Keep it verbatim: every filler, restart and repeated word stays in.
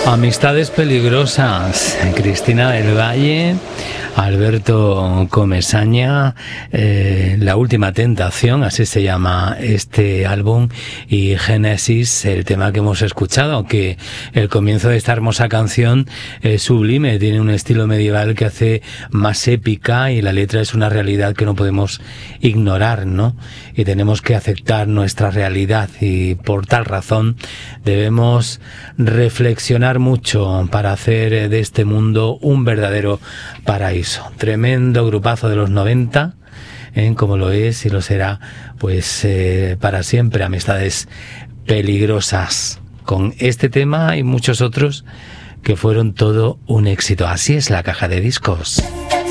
Amistades peligrosas, Cristina del Valle, Alberto Comesaña, eh, La última tentación, así se llama este álbum, y Génesis, el tema que hemos escuchado, aunque el comienzo de esta hermosa canción es sublime, tiene un estilo medieval que hace más épica y la letra es una realidad que no podemos ignorar, ¿no? Y tenemos que aceptar nuestra realidad y por tal razón debemos reflexionar mucho para hacer de este mundo un verdadero paraíso. Tremendo grupazo de los noventa, ¿eh? Como lo es y lo será, pues eh, para siempre, Amistades peligrosas, con este tema y muchos otros que fueron todo un éxito. Así es la caja de discos.